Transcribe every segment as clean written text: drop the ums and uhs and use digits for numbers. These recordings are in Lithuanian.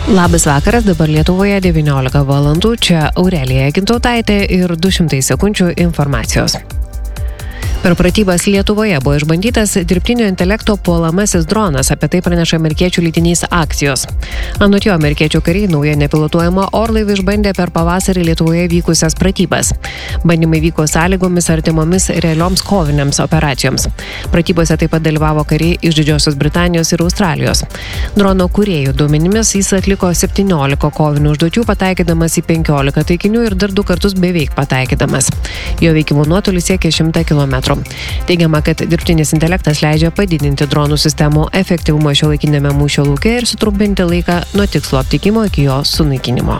Labas vakaras, dabar Lietuvoje 19 valandų, čia Aurelija Gintautaitė ir 200 sekundžių informacijos. Per pratybas Lietuvoje buvo išbandytas dirbtinio intelekto puolamasis dronas, apie tai praneša amerikiečių leidinys Akcijos. Anot jo, amerikiečių kariai naują nepilotuojamą orlaivį išbandė per pavasarį Lietuvoje vykusias pratybas. Bandymai vyko sąlygomis artimomis realioms kovinėms operacijoms. Pratybose taip pat dalyvavo kariai iš Didžiosios Britanijos ir Australijos. Drono kūrėjų duomenimis jis atliko 17 kovinių užduočių, pataikydamas į 15 taikinių ir dar 2 kartus beveik pataikydamas. Jo veikimo nuotolis siekia 100 km. Teigiama, kad dirbtinis intelektas leidžia padidinti dronų sistemų efektyvumą šiuolaikiniame mūšio lauke ir sutrumpinti laiką nuo tikslo aptikimo iki jo sunaikinimo.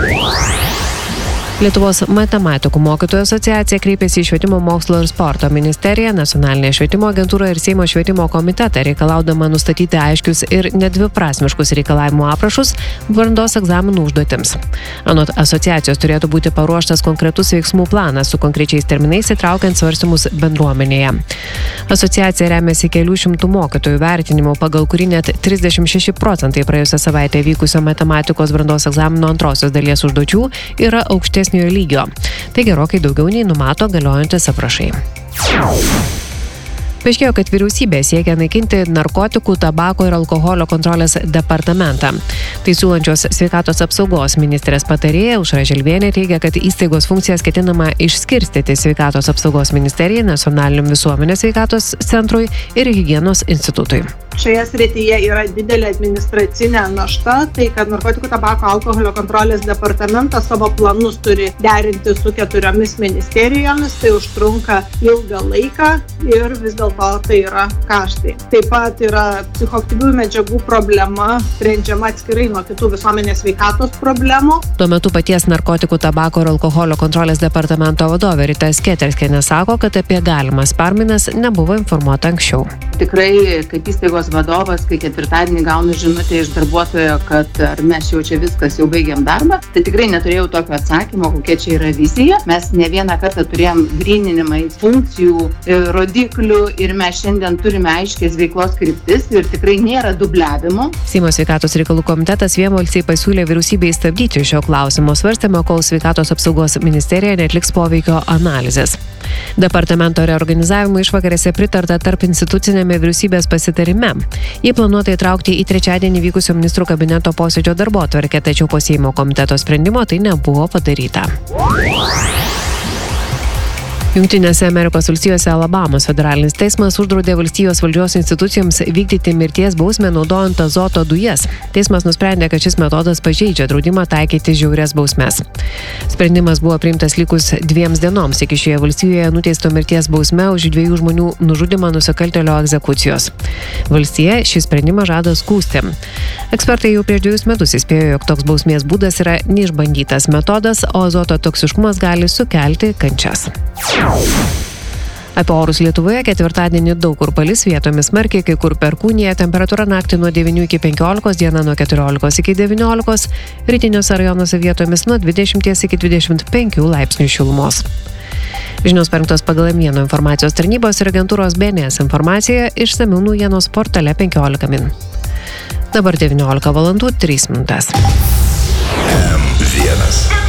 Lietuvos matematikų mokytojų asociacija kreipėsi į Švietimo mokslo ir sporto ministeriją, Nacionalinę švietimo agentūrą ir Seimo švietimo komitetą, reikalaudama nustatyti aiškius ir nedviprasmiškus reikalavimų aprašus brandos egzaminų užduotims. Anot asociacijos turėtų būti paruoštas konkretus veiksmų planas su konkrečiais terminais įtraukiant svarstymus bendruomenėje. Asociacija remiasi kelių šimtų mokytojų vertinimų, pagal kurį net 36% praėjusią savaitę vykusio matematikos brandos egzamino antrosios dalies užduočių yra aukštesnio lygio. Tai gerokai daugiau nei numato galiojantis aprašai. Paaiškėjo, kad vyriausybė siekia naikinti narkotikų, tabako ir alkoholio kontrolės departamentą. Tai siūlančios sveikatos apsaugos ministrės patarėja Aušra Želvienė teigia, kad įstaigos funkcijas ketinama išskirstyti sveikatos apsaugos ministerijai, Nacionaliniam visuomenės sveikatos centrui ir higienos institutui. Šioje srityje yra didelė administracinė našta, tai kad narkotikų, tabako, alkoholio kontrolės departamentas savo planus turi derinti su 4 ministerijomis, tai užtrunka ilgą laiką ir vis dėlto tai yra kaštai. Taip pat yra psichoaktyviųjų medžiagų problema, sprendžiama atskirai nuo kitų visuomenės sveikatos problemų. Tuo metu paties narkotikų, tabako ir alkoholio kontrolės departamento vadovė Rita Sketerskienė sako, kad apie galimas permainas nebuvo informuota anksčiau. Tikrai, kaip įstaigos vadovas, kai ketvirtadienį gaunu žinutę iš darbuotojo, kad ar mes čia viskas, jau baigiam darbą, tai tikrai neturėjau tokio atsakymo, kokia čia yra vizija. Mes ne vieną kartą turėjom gryninimą funkcijų, rodiklių ir mes šiandien turime aiškės veiklos kryptis ir tikrai nėra dubliavimo. Seimo sveikatos reikalų komitetas vienbalsiai pasiūlė vyriausybei stabdyti šio klausimo svarstymą, kol sveikatos apsaugos ministerija neatliks poveikio analizės. Departamento reorganizavimo išvakarėse pritarta tarp institucinėme vyriausybės pasitarime. Jį planuota įtraukti į trečiadienį vykusio ministrų kabineto posėdžio darbotvarkę, tačiau po Seimo komiteto sprendimo tai nebuvo padaryta. Jungtinėse Amerikos valstijose Alabamos federalinis teismas uždraudė valstijos valdžios institucijoms vykdyti mirties bausmę naudojant azoto dujas. Teismas nusprendė, kad šis metodas pažeidžia draudimą taikyti žiaurias bausmes. Sprendimas buvo priimtas likus 2 dienoms iki šioje valstijoje nuteisto mirties bausme už 2 žmonių nužudymą nusikaltėlio egzekucijos. Valstija šį sprendimą žada skųsti. Ekspertai jau prieš 2 metus įspėjo, jog toks bausmės būdas yra neišbandytas metodas, o azoto toksiškumas gali sukelti kančias. Apie orus Lietuvoje ketvirtadienį daug kur palis, vietomis smarkiai, kai kur perkūnija, temperatūra naktį nuo 9 iki 15, diena nuo 14 iki 19, rytiniuose rajonuose vietomis nuo 20 iki 25 laipsnių šilumos. Žinios parengtos pagal M1 informacijos tarnybos ir agentūros BNS informaciją, išsamių naujienos portale 15 min. Dabar 19 valandų 3 minutės. M1